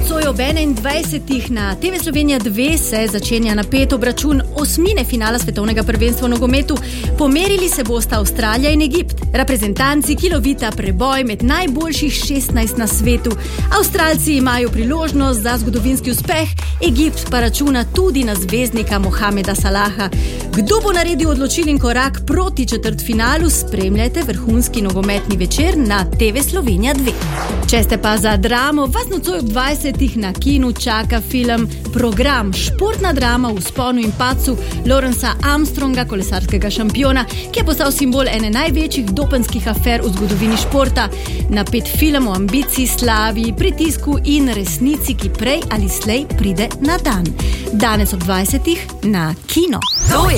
Nocoj ob 21. na TV Slovenija 2 se začenja napet obračun osmine finala svetovnega prvenstva v nogometu. Pomerili se bosta Avstralija in Egipt. Reprezentanci, ki lovita preboj med najboljših 16 na svetu. Avstralci imajo priložnost za zgodovinski uspeh, Egipt pa računa tudi na zvezdnika Mohameda Salaha. Kdo bo naredil odločilen korak proti četrtfinalu, spremljajte vrhunski nogometni večer na TV Slovenija 2. Če ste pa za dramo, vas nocoj ob 20. na kinu čaka film Program, športna drama v vzponu in padcu Lawrencea Armstronga, kolesarskega šampiona, ki je postal simbol ene največjih dopenskih afer v zgodovini športa. Napet film o ambiciji, slavi, pritisku in resnici, ki prej ali slej pride na dan. Danes ob 20. na kino.